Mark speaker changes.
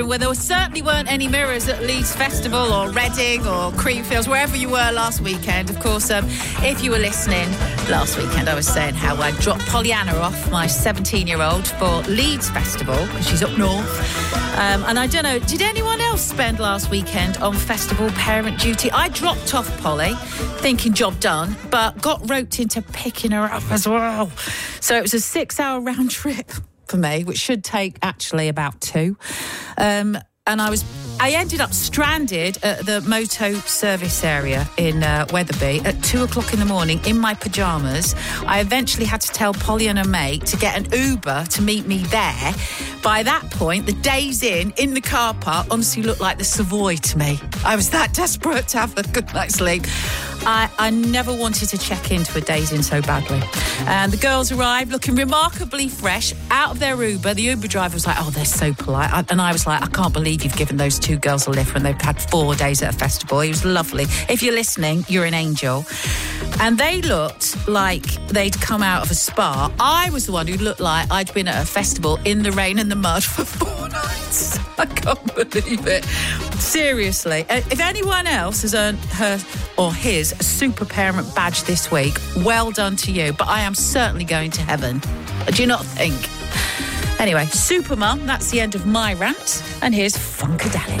Speaker 1: Well, there certainly weren't any mirrors at Leeds Festival or Reading or Creamfields, wherever you were last weekend. Of course, if you were listening last weekend, I was saying how I dropped Pollyanna off, my 17-year-old, for Leeds Festival, because she's up north. And I don't know, did anyone else spend last weekend on festival parent duty? I dropped off Polly, thinking job done, but got roped into picking her up as well. So it was a 6-hour round trip for me, which should take actually about 2. And I ended up stranded at the moto service area in Wetherby at 2 o'clock in the morning in my pyjamas. I eventually had to tell Polly and her mate to get an Uber to meet me there. By that point, the Days Inn in the car park honestly looked like the Savoy to me. I was that desperate to have a good night's sleep. I never wanted to check into a Days Inn so badly. And the girls arrived looking remarkably fresh out of their Uber. The Uber driver was like, oh, they're so polite. And I was like, I can't believe you've given those 2 girls a lift when they've had 4 days at a festival. He was lovely. If you're listening, you're an angel. And they looked like they'd come out of a spa. I was the one who looked like I'd been at a festival in the rain and the mud for 4 nights. I can't believe it. Seriously. If anyone else has earned her or his super parent badge this week, well done to you. But I am certainly going to heaven. Do you not think? Anyway, Supermum, that's the end of my rant. And here's Funkadelic.